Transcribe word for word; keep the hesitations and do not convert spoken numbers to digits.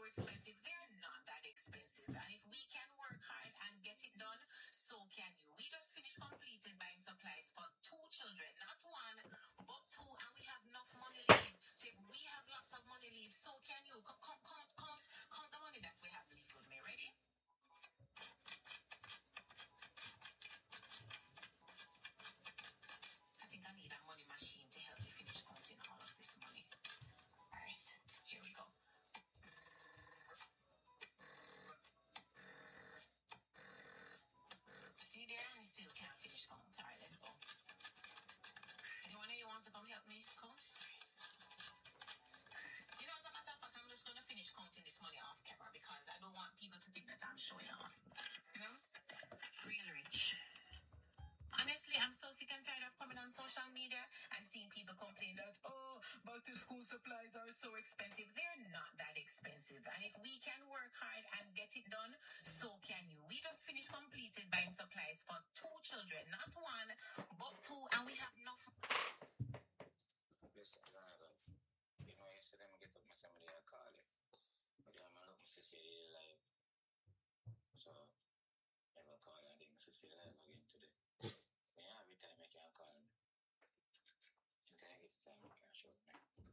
expensive. They're not that expensive. And if we can work hard and get it done, so can you. We just finished completed buying supplies for two children, not one, but two, and we have enough money leave. So if we have lots of money leave, so can you. Count, count, count, count, count the money that we have leave with me. Ready? I think I need a money machine to help me finish counting all of this money. Alright, here we go. See there, and still can't finish count. Alright, let's go. Anyone of you want to come help me count? You know, as a matter of fact, I'm just going to finish counting this money off camera because I don't want people to think that I'm showing off. You know? Real rich. Honestly, I'm so sick and tired of coming on social media and seeing people complain that, oh, back to school supplies are so expensive. They're not that expensive. And if we can work hard and get it done, so can you. We just finished completed buying supplies for two children, not one, but two, and we have enough. Listen, you know, yesterday I get up my family, I call it. But I'm a little Cecilia live. So, I will call her, I think Cecilia live again today. Yeah, every time I can call me. Until I get time, I can show me.